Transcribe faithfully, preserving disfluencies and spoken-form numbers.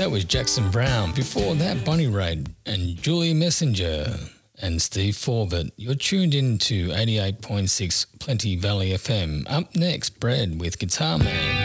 That was Jackson Brown. Before that, Bonnie Raitt and Julie Messenger and Steve Forbett. You're tuned in to eighty-eight point six Plenty Valley F M. Up next, Brad with Guitar Man.